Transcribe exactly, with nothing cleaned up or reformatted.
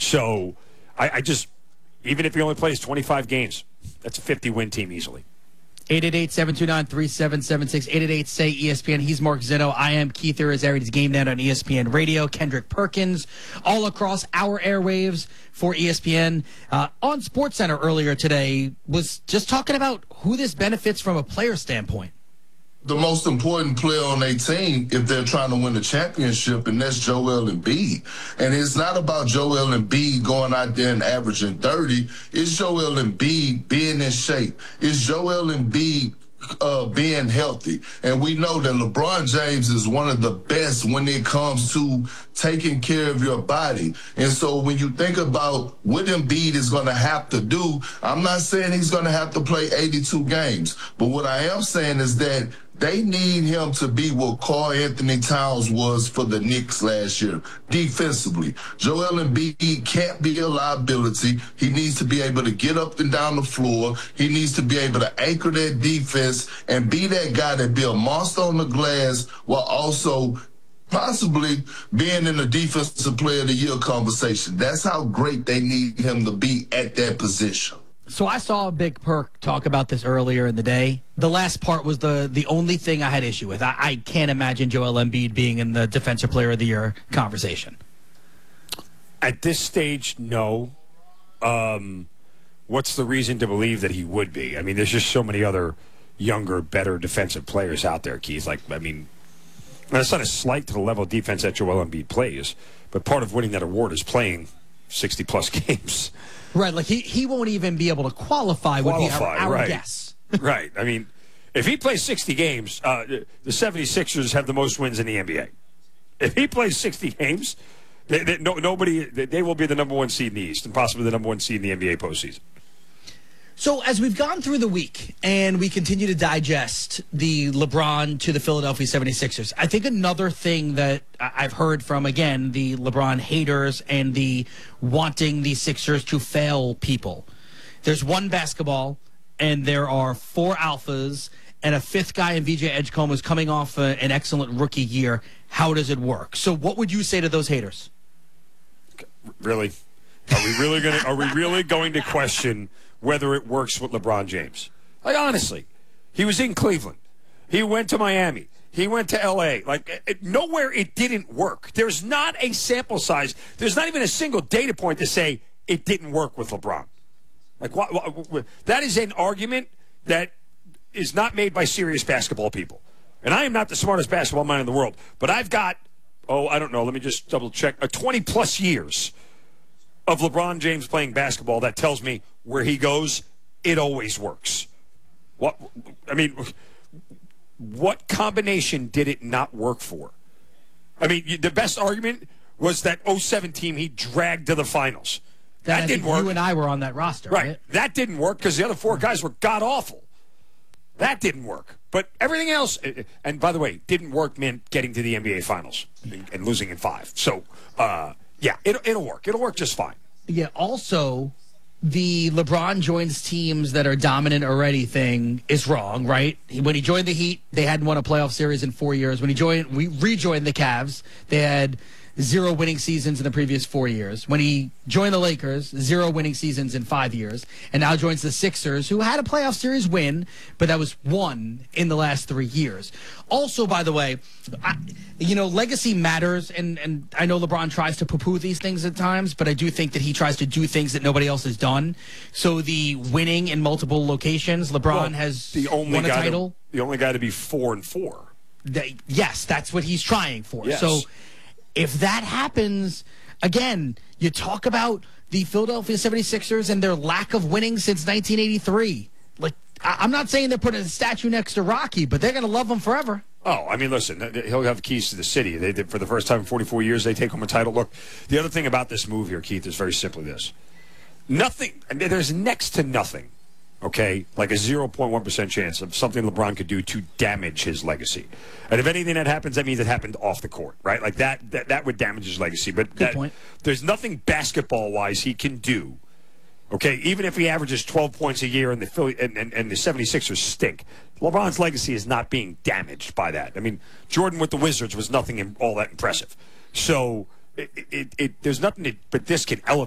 So I, I just, even if he only plays twenty-five games, that's a fifty-win team easily. eight eight eight, seven two nine, three seven seven six, eight eight eight, S A Y, E S P N. He's Mark Zinno. I am Keith Irizarry's Game Night on E S P N Radio. Kendrick Perkins, all across our airwaves for E S P N. Uh, on SportsCenter earlier today, was just talking about who this benefits from a player standpoint. The most important player on their team if they're trying to win the championship, and that's Joel Embiid. And it's not about Joel Embiid going out there and averaging thirty. It's Joel Embiid being in shape. It's Joel Embiid uh, being healthy. And we know that LeBron James is one of the best when it comes to taking care of your body. And so when you think about what Embiid is going to have to do, I'm not saying he's going to have to play eighty-two games. But what I am saying is that they need him to be what Karl Anthony Towns was for the Knicks last year, defensively. Joel Embiid can't be a liability. He needs to be able to get up and down the floor. He needs to be able to anchor that defense and be that guy that be a monster on the glass while also possibly being in the Defensive Player of the Year conversation. That's how great they need him to be at that position. So I saw Big Perk talk about this earlier in the day. The last part was the the only thing I had issue with. I, I can't imagine Joel Embiid being in the Defensive Player of the Year conversation. At this stage, no. Um, what's the reason to believe that he would be? I mean, there's just so many other younger, better defensive players out there, Keith. Like, I mean, it's not a slight to the level of defense that Joel Embiid plays, but part of winning that award is playing sixty-plus games. Right, like he, he won't even be able to qualify, qualify would be our, our right. guess. Right. I mean, if he plays sixty games, uh, the seventy-sixers have the most wins in the N B A. If he plays sixty games, they, they, no, nobody they will be the number one seed in the East and possibly the number one seed in the N B A postseason. So as we've gone through the week and we continue to digest the LeBron to the Philadelphia seventy-sixers, I think another thing that I've heard from, again, the LeBron haters and the wanting the Sixers to fail people. There's one basketball, and there are four alphas, and a fifth guy in V J Edgecombe who's coming off a, an excellent rookie year. How does it work? So what would you say to those haters? Really? Are we really going to, are we really going to question whether it works with LeBron James? Like, honestly, he was in Cleveland. He went to Miami. He went to L A. Like, it, nowhere it didn't work. There's not a sample size. There's not even a single data point to say it didn't work with LeBron. Like, what, what, what, that is an argument that is not made by serious basketball people. And I am not the smartest basketball mind in the world, but I've got, oh, I don't know, let me just double check, uh, twenty-plus years of LeBron James playing basketball that tells me where he goes, it always works. What I mean, what combination did it not work for? I mean, the best argument was that oh seven team he dragged to the finals. That, that didn't work. You and I were on that roster, right? right? That didn't work because the other four guys were god-awful. That didn't work. But everything else, and by the way, didn't work meant getting to the N B A Finals and, and losing in five. So, uh, yeah, it, it'll work. It'll work just fine. Yeah, also, the LeBron joins teams that are dominant already thing is wrong, right? When he joined the Heat, they hadn't won a playoff series in four years. When he joined, we rejoined the Cavs, they had zero winning seasons in the previous four years. When he joined the Lakers, zero winning seasons in five years. And now joins the Sixers, who had a playoff series win, but that was one in the last three years. Also, by the way, I, you know, legacy matters, and, and I know LeBron tries to poo-poo these things at times, but I do think that he tries to do things that nobody else has done. So the winning in multiple locations, LeBron well, has the only won a guy title. To, the only guy to be four and four. The, yes, that's what he's trying for. Yes. So if that happens, again, you talk about the Philadelphia seventy-sixers and their lack of winning since nineteen eighty-three. Like, I'm not saying they're putting a statue next to Rocky, but they're going to love him forever. Oh, I mean, listen, he'll have keys to the city. They did, for the first time in forty-four years, they take home a title. Look, the other thing about this move here, Keith, is very simply this. Nothing, there's next to nothing, okay, like a zero point one percent chance of something LeBron could do to damage his legacy. And if anything that happens, that means it happened off the court, right? Like that that, that would damage his legacy. But Good that, point. There's nothing basketball-wise he can do, okay, even if he averages twelve points a year and the Philly and, and, and the seventy-sixers stink. LeBron's legacy is not being damaged by that. I mean, Jordan with the Wizards was nothing all that impressive. So it, it, it, there's nothing, to, but this can elevate